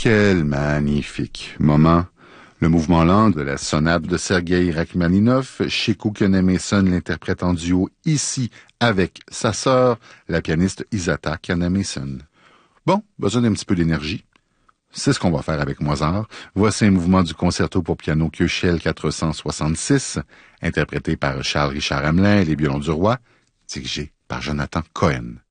Quel magnifique moment. Le mouvement lent de la sonate de Sergueï Rachmaninov, Shekou Kanemason l'interprète en duo ici avec sa sœur, la pianiste Isata Kanemason. Bon, besoin d'un petit peu d'énergie. C'est ce qu'on va faire avec Mozart. Voici un mouvement du concerto pour piano Köchel 466, interprété par Charles Richard Hamelin et les violons du roi, dirigé par Jonathan Cohen.